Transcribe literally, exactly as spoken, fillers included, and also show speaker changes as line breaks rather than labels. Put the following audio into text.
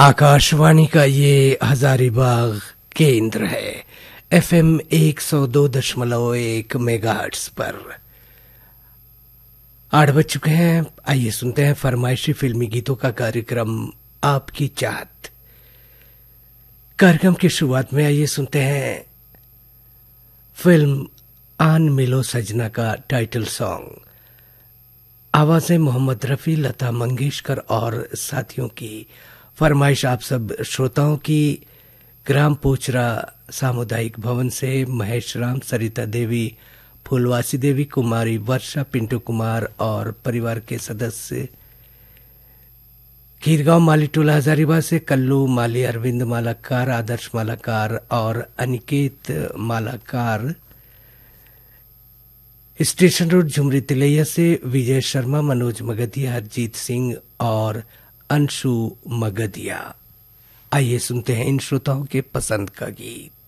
आकाशवाणी का ये हजारीबाग केंद्र है एफएम एक सौ दो दशमलव एक मेगाहर्ट्ज पर। आठ बज चुके हैं। आइए सुनते हैं फरमाइशी फिल्मी गीतों का कार्यक्रम आपकी चाहत। कार्यक्रम की शुरुआत में आइए सुनते हैं फिल्म आन मिलो सजना का टाइटल सॉन्ग। आवाजें मोहम्मद रफी, लता मंगेशकर और साथियों की फरमाइश आप सब श्रोताओं की। ग्राम पोचरा सामुदायिक भवन से महेश राम, सरिता देवी, फूलवासी देवी, कुमारी वर्षा, पिंटू कुमार और परिवार के सदस्य। खीरगांव माली टोला हजारीबाग से कल्लू माली, अरविंद मालाकार, आदर्श मालाकार और अनिकेत मालाकार। स्टेशन रोड झुमरी तिलैया से विजय शर्मा, मनोज मगधिया, हरजीत सिंह और अंशु मगधिया। आइए सुनते हैं इन श्रोताओं के पसंद का गीत।